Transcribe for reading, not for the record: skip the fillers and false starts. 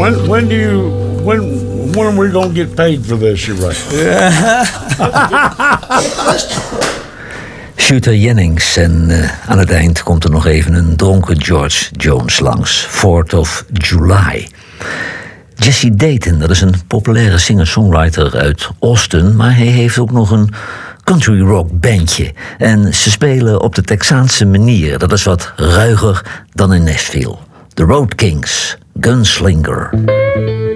When are we gonna get paid for this? You're right. Shooter Jennings en aan het eind komt er nog even een dronken George Jones langs. 4th of July. Jesse Dayton, dat is een populaire singer-songwriter uit Austin, maar hij heeft ook nog een country rock bandje. En ze spelen op de Texaanse manier. Dat is wat ruiger dan in Nashville. The Road Kings, Gunslinger.